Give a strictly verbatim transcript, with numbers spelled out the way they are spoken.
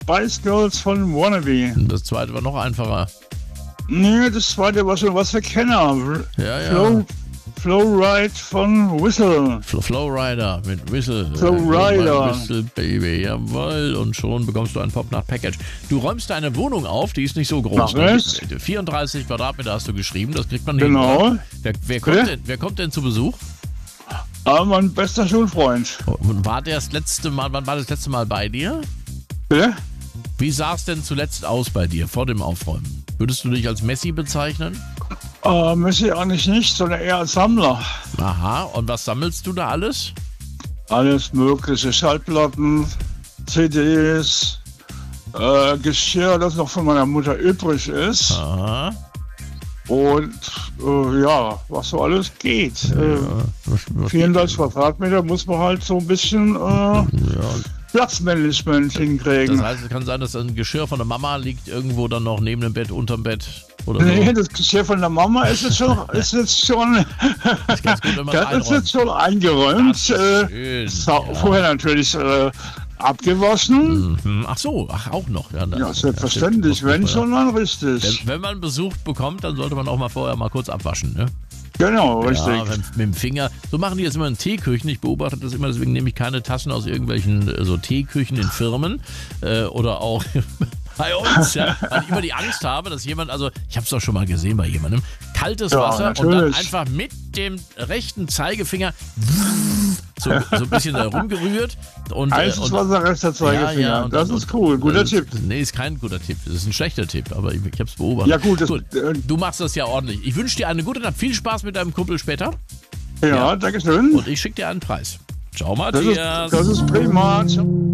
Spice Girls von Wannabe. Das zweite war noch einfacher. Nee, das zweite war schon was für Kenner. Ja, ja. Flow, Flowride von Whistle. Fl- Flowrider mit Whistle. Flowrider. Äh, Whistle, Baby, jawohl. Und schon bekommst du ein Pop-Nacht-Package. Du räumst deine Wohnung auf, die ist nicht so groß. Mach es. vierunddreißig Quadratmeter hast du geschrieben, das kriegt man Genau. hin. Wer, wer, kommt denn, wer kommt denn zu Besuch? Aber mein bester Schulfreund. Und war der das letzte Mal, wann war das letzte Mal bei dir? Bitte? Wie sah es denn zuletzt aus bei dir vor dem Aufräumen? Würdest du dich als Messi bezeichnen? Äh, Messi eigentlich nicht, sondern eher als Sammler. Aha, und was sammelst du da alles? Alles mögliche, Schallplatten, C Ds, äh, Geschirr, das noch von meiner Mutter übrig ist. Aha. Und äh, ja, was so alles geht. Äh, Was, was vierunddreißig Quadratmeter muss man halt so ein bisschen äh, ja. Platzmanagement hinkriegen. Das heißt, es kann sein, dass ein Geschirr von der Mama liegt irgendwo dann noch neben dem Bett, unterm Bett oder so. Nee, das Geschirr von der Mama ist jetzt schon, ist jetzt schon, Das ist ganz gut, wenn man es das ist einräumt. jetzt schon eingeräumt. Das ist Äh, schön, sau- ja. Vorher natürlich äh, abgewaschen. Mhm. Ach so, ach auch noch. Ja, Ja, selbstverständlich, stimmt. wenn Muss man- schon, dann richtig. Wenn, wenn man Besuch bekommt, dann sollte man auch mal vorher mal kurz abwaschen, ne? Genau, richtig. Ja, wenn, mit dem Finger. So machen die jetzt immer in Teeküchen. Ich beobachte das immer, deswegen nehme ich keine Tassen aus irgendwelchen äh, so Teeküchen in Firmen äh, oder auch bei uns, ja, weil ich immer die Angst habe, dass jemand, also ich habe es doch schon mal gesehen bei jemandem, kaltes Ja, Wasser und dann natürlich. einfach mit dem rechten Zeigefinger so, so ein bisschen da rumgerührt. Und, äh, Heißes und, Wasser, rechter Zeigefinger. Ja, ja, und das dann- ist cool, guter äh, Tipp. Nee, ist kein guter Tipp. Das ist ein schlechter Tipp, aber ich, ich habe es beobachtet. Ja gut, das, äh, Du machst das ja ordentlich. Ich wünsche dir eine gute Nacht. Viel Spaß mit deinem Kumpel später. ja, Ja. danke schön. Und ich schicke dir einen Preis. Ciao, Das ist, Matthias. das ist prima. Ciao.